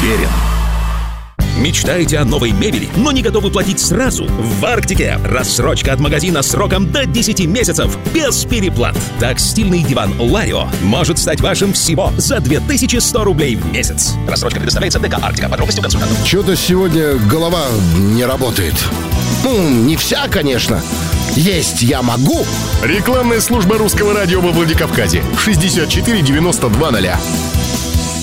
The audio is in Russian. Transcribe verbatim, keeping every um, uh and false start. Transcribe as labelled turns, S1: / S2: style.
S1: уверен. Мечтаете о новой мебели, но не готовы платить сразу? В Арктике рассрочка от магазина сроком до десяти месяцев без переплат. Так стильный диван Ларио может стать вашим всего за две тысячи сто рублей в месяц. Рассрочка предоставляется ДК Арктика. Подробности у консультантов.
S2: Что-то сегодня голова не работает. Ну, не вся, конечно. Есть я могу.
S3: Рекламная служба русского радио во Владикавказе. шестьдесят четыре девяносто два ноля.